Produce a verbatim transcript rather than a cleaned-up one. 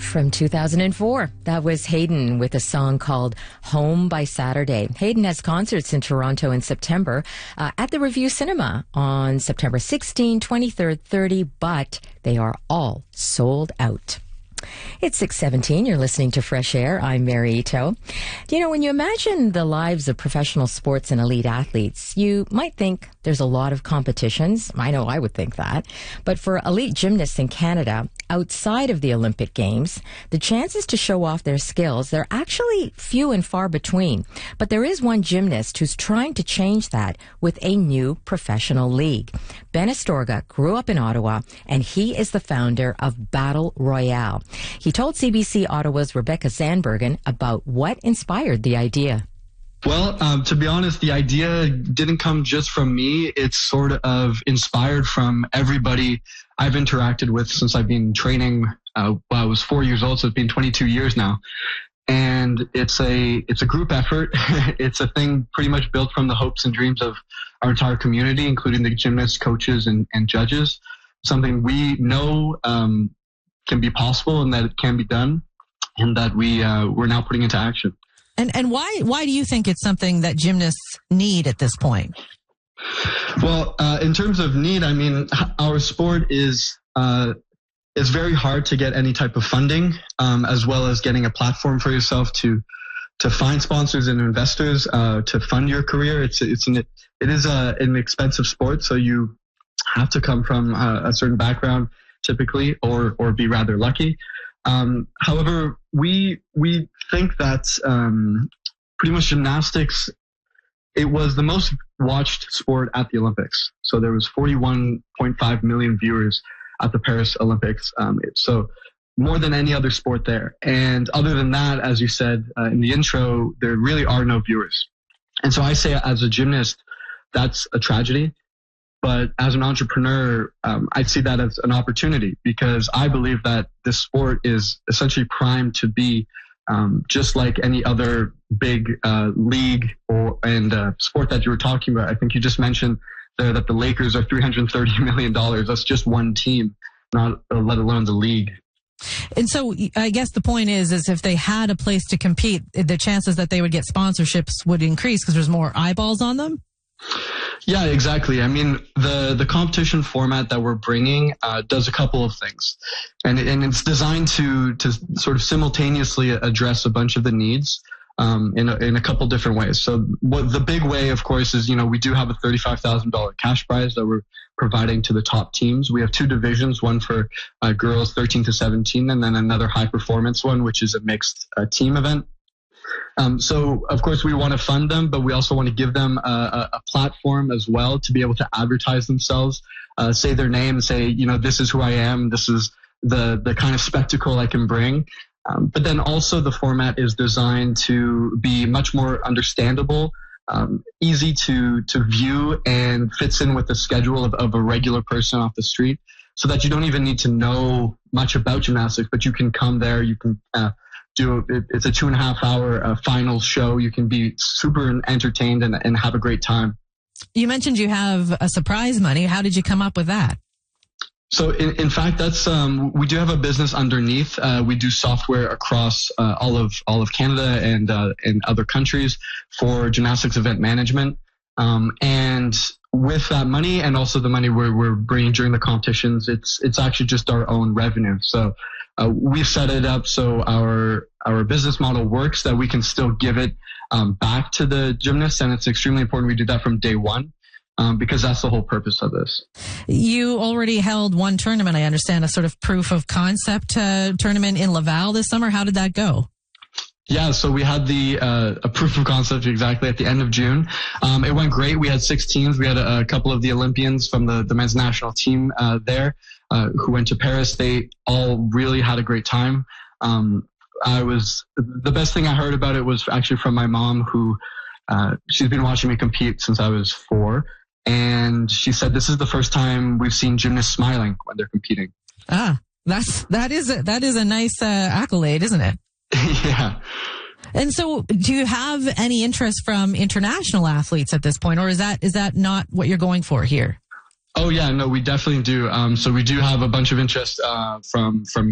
From two thousand four, that was Hayden with a song called Home by Saturday. Hayden has concerts in Toronto in September uh, at the Review Cinema on September sixteenth, twenty-third, thirtieth, but they are all sold out. It's six seventeen. You're listening to Fresh Air. I'm Mary Ito. You know, when you imagine the lives of professional sports and elite athletes, you might think there's a lot of competitions. I know I would think that. But for elite gymnasts in Canada, outside of the Olympic Games, the chances to show off their skills, they're actually few and far between. But there is one gymnast who's trying to change that with a new professional league. Ben Astorga grew up in Ottawa, and he is the founder of Battle Royale. He told C B C Ottawa's Rebecca Zandbergen about what inspired the idea. Well, um, to be honest, the idea didn't come just from me. It's sort of inspired from everybody I've interacted with since I've been training. Uh, well, I was four years old, so it's been twenty-two years now. And it's a it's a group effort. It's a thing pretty much built from the hopes and dreams of our entire community, including the gymnasts, coaches, and, and judges. Something we know um, can be possible and that it can be done, and that we uh, we're now putting into action. And and why why do you think it's something that gymnasts need at this point? Well, uh, in terms of need, I mean, our sport is uh, it's very hard to get any type of funding, um, as well as getting a platform for yourself to to find sponsors and investors uh, to fund your career. It's it's an it is a, an expensive sport, so you have to come from a, a certain background typically, or or be rather lucky. Um, however, we we think that um, pretty much gymnastics, it was the most watched sport at the Olympics. So there was forty-one point five million viewers at the Paris Olympics. Um, so more than any other sport there. And other than that, as you said uh, in the intro, there really are no viewers. And so I say, as a gymnast, that's a tragedy. But as an entrepreneur, um, I see that as an opportunity, because I believe that this sport is essentially primed to be um, just like any other big uh, league or and uh, sport that you were talking about. I think you just mentioned there that the Lakers are three hundred thirty million dollars. That's just one team, not uh, let alone the league. And so I guess the point is, is if they had a place to compete, the chances that they would get sponsorships would increase because there's more eyeballs on them? Yeah, exactly. I mean, the, the competition format that we're bringing uh, does a couple of things, and and it's designed to to sort of simultaneously address a bunch of the needs um, in a, in a couple different ways. So what the big way, of course, is, you know, we do have a thirty-five thousand dollars cash prize that we're providing to the top teams. We have two divisions, one for uh, girls thirteen to seventeen, and then another high performance one, which is a mixed uh, team event. Um, so, of course, we want to fund them, but we also want to give them a, a, a platform as well to be able to advertise themselves, uh, say their name, and say, you know, this is who I am. This is the, the kind of spectacle I can bring. Um, but then also the format is designed to be much more understandable, um, easy to, to view, and fits in with the schedule of, of a regular person off the street, so that you don't even need to know much about gymnastics, but you can come there, you can uh, do it, it's a two and a half hour uh, final show. You can be super entertained and, and have a great time. You mentioned you have a surprise money. How did you come up with that? So in, in fact, that's um, we do have a business underneath. Uh, we do software across uh, all of all of Canada and uh, and other countries for gymnastics event management. Um, and with that money, and also the money we're we're bringing during the competitions, it's it's actually just our own revenue. So uh, we've set it up so our our business model works, that we can still give it um, back to the gymnasts, and it's extremely important we do that from day one. Um, because that's the whole purpose of this. You already held one tournament, I understand, a sort of proof of concept uh, tournament in Laval this summer. How did that go? Yeah, so we had the uh, a proof of concept exactly at the end of June. Um, it went great. We had six teams. We had a, a couple of the Olympians from the, the men's national team uh, there uh, who went to Paris. They all really had a great time. Um, I was the best thing I heard about it was actually from my mom, who uh, she's been watching me compete since I was four. And she said, this is the first time we've seen gymnasts smiling when they're competing. Ah, that's, that is a, that is a nice uh, accolade, isn't it? Yeah. And so do you have any interest from international athletes at this point, or is that, is that not what you're going for here? Oh yeah, no, we definitely do. Um, so we do have a bunch of interest, uh, from, from